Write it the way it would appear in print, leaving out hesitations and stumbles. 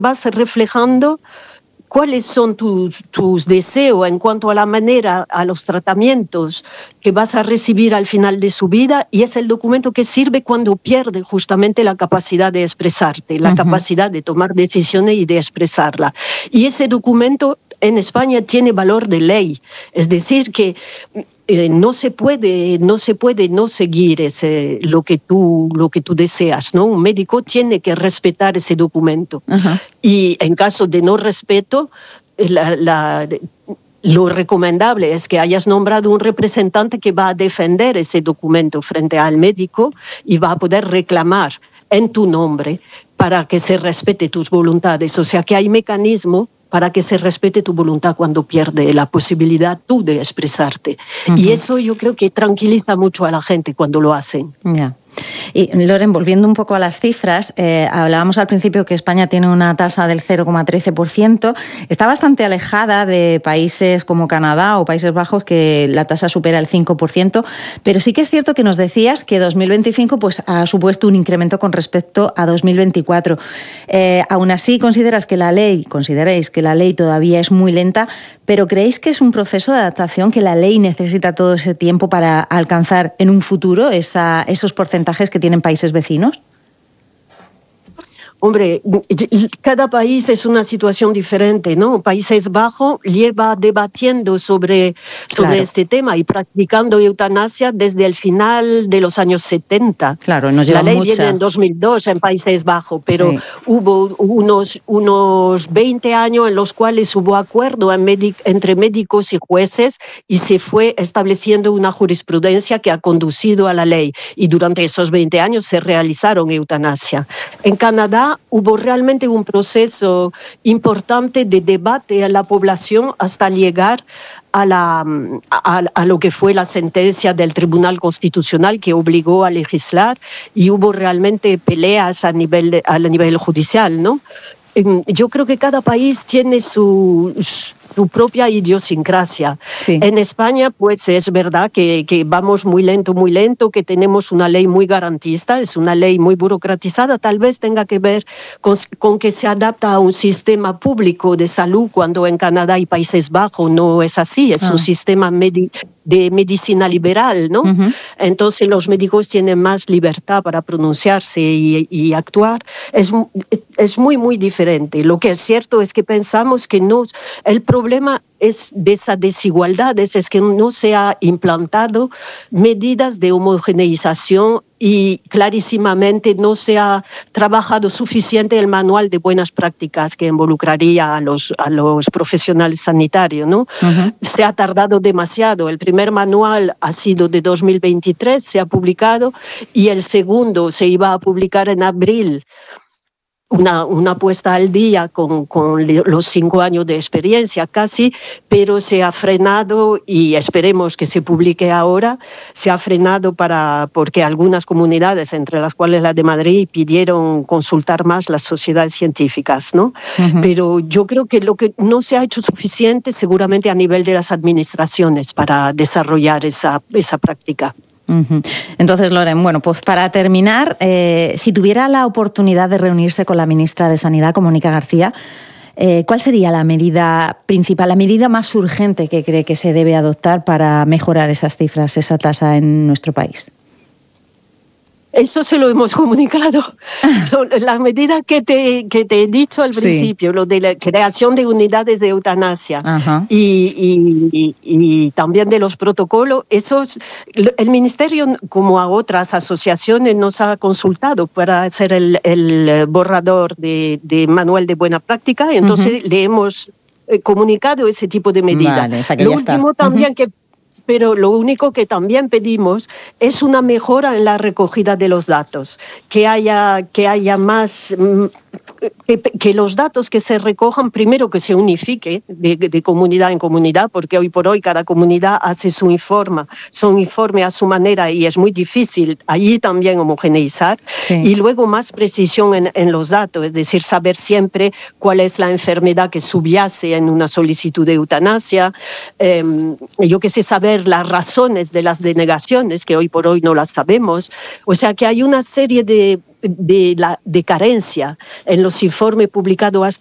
vas reflejando cuáles son tus deseos en cuanto a la manera, a los tratamientos que vas a recibir al final de su vida, y es el documento que sirve cuando pierde justamente la capacidad de expresarte, la capacidad de tomar decisiones y de expresarla. Y ese documento en España tiene valor de ley, es decir, que no se puede no seguir lo que tú deseas, ¿no? Un médico tiene que respetar ese documento. Y en caso de no respeto, lo recomendable es que hayas nombrado un representante que va a defender ese documento frente al médico y va a poder reclamar en tu nombre para que se respete tus voluntades. O sea, que hay mecanismo para que se respete tu voluntad cuando pierde la posibilidad tú de expresarte. Y eso yo creo que tranquiliza mucho a la gente cuando lo hacen. Ya. Y Loren, volviendo un poco a las cifras, hablábamos al principio que España tiene una tasa del 0,13%, está bastante alejada de países como Canadá o Países Bajos, que la tasa supera el 5%, pero sí que es cierto que nos decías que 2025 pues, ha supuesto un incremento con respecto a 2024. Aún así, consideréis que la ley todavía es muy lenta, pero ¿creéis que es un proceso de adaptación, que la ley necesita todo ese tiempo para alcanzar en un futuro esos porcentajes que tienen países vecinos? Hombre, cada país es una situación diferente, ¿no? Países Bajos lleva debatiendo sobre este tema y practicando eutanasia desde el final de los años 70. Claro, nos lleva la ley mucha. viene en 2002 en Países Bajos, pero hubo unos 20 años en los cuales hubo acuerdo entre médicos y jueces y se fue estableciendo una jurisprudencia que ha conducido a la ley. Y durante esos 20 años se realizaron eutanasia. En Canadá hubo realmente un proceso importante de debate en la población hasta llegar a lo que fue la sentencia del Tribunal Constitucional que obligó a legislar, y hubo realmente peleas a nivel judicial, ¿no? Yo creo que cada país tiene su propia idiosincrasia. Sí. En España, pues es verdad que vamos muy lento, que tenemos una ley muy garantista, es una ley muy burocratizada, tal vez tenga que ver con que se adapta a un sistema público de salud, cuando en Canadá y Países Bajos no es así, es un sistema de medicina liberal, ¿no? Entonces los médicos tienen más libertad para pronunciarse y actuar. Es muy, muy diferente. Lo que es cierto es que pensamos que el problema es de esa desigualdad, es que no se ha implantado medidas de homogeneización y clarísimamente no se ha trabajado suficiente el manual de buenas prácticas que involucraría a los profesionales sanitarios, ¿no? Se ha tardado demasiado. El primer manual ha sido de 2023, se ha publicado, y el segundo se iba a publicar en abril. Una puesta al día con los 5 años de experiencia casi, pero se ha frenado, y esperemos que se publique ahora. Se ha frenado porque algunas comunidades, entre las cuales la de Madrid, pidieron consultar más las sociedades científicas, ¿no? Pero yo creo que lo que no se ha hecho suficiente seguramente a nivel de las administraciones para desarrollar esa práctica. Entonces, Loren, bueno, pues para terminar, si tuviera la oportunidad de reunirse con la ministra de Sanidad, con Mónica García, ¿cuál sería la medida principal, la medida más urgente que cree que se debe adoptar para mejorar esas cifras, esa tasa en nuestro país? Eso se lo hemos comunicado. Son las medidas que te he dicho al principio, lo de la creación de unidades de eutanasia y también de los protocolos. El Ministerio, como a otras asociaciones, nos ha consultado para hacer el borrador de manual de buena práctica, y entonces le hemos comunicado ese tipo de medidas. Vale, o sea que lo ya último está. También Pero lo único que también pedimos es una mejora en la recogida de los datos, que haya más, que los datos que se recojan, primero que se unifique de comunidad en comunidad, porque hoy por hoy cada comunidad hace su informe a su manera y es muy difícil allí también homogeneizar, y luego más precisión en los datos, es decir, saber siempre cuál es la enfermedad que subyace en una solicitud de eutanasia, yo qué sé, saber las razones de las denegaciones, que hoy por hoy no las sabemos. O sea que hay una serie de de carencia en los informes publicados